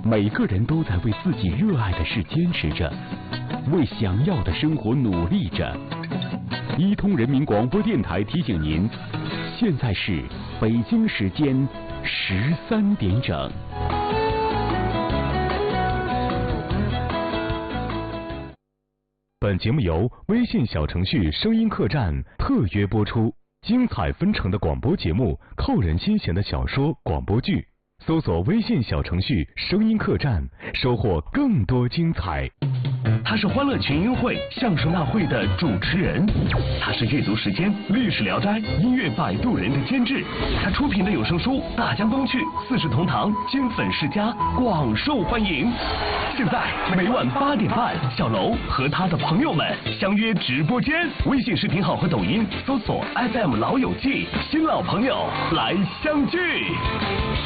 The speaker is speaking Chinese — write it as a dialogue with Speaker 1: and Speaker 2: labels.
Speaker 1: 每个人都在为自己热爱的事坚持着，为想要的生活努力着。一通人民广播电台提醒您，现在是北京时间13点整。
Speaker 2: 本节目由微信小程序声音客栈特约播出，精彩纷呈的广播节目，扣人心弦的小说、广播剧，搜索微信小程序声音客栈，收获更多精彩。
Speaker 3: 他是欢乐群英会相声大会的主持人，他是阅读时间历史聊斋音乐摆渡人的监制，他出品的有声书《大江东去》《四世同堂》金粉世家广受欢迎。现在每晚8点半，小楼和他的朋友们相约直播间，微信视频号和抖音搜索 FM 老友记，新老朋友来相聚。